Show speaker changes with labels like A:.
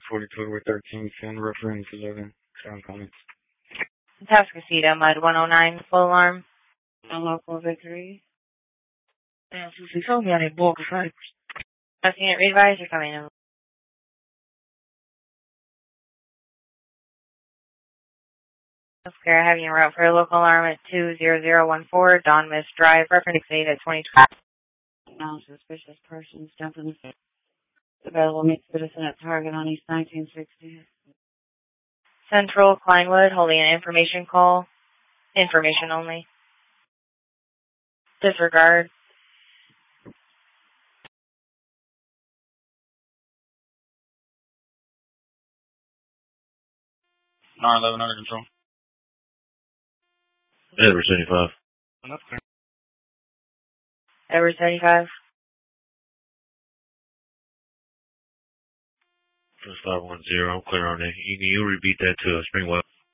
A: 42 over 13, send reference 11, sound comments.
B: Tascasita, Mud 109, full alarm.
C: Unlawful victory.
A: She told me I didn't bulk aside.
B: Unit readvise, you're coming in. Oscar, having a route for a local alarm at 20014, Don Miss Drive, reference date at 2020.
C: Now suspicious persons jumping the available meet citizen at target on East 1960.
B: Central, Kleinwood, holding an information call. Information only. Disregard.
A: 911 under control.
D: Edward 75.
A: That's clear.
B: Edward 75.
D: Plus 510, I'm clear on that. You repeat that to Springwell.